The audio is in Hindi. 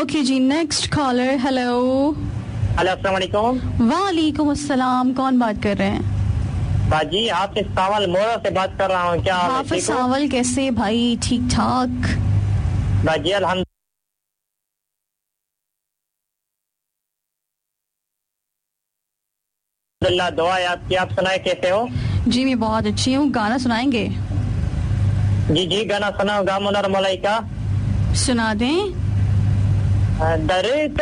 ओके जी, नेक्स्ट कॉलर। हेलो। हेलो, अस्सलाम वालेकुम। वालेकुम अस्सलाम। कौन बात कर रहे हैं? बाजी, हाफिज सावल मोरा से बात कर रहा हूँ। क्या हाल है? हाफिज सावल, कैसे भाई? ठीक ठाक बाजी, अल्हम्दुलिल्लाह। दुआ है आपकी। आप सुनाए कैसे हो? जी, मैं बहुत अच्छी हूँ। गाना सुनाएंगे? जी जी, गाना सुनाओ। गामुनर मलाइका सुना दें। दर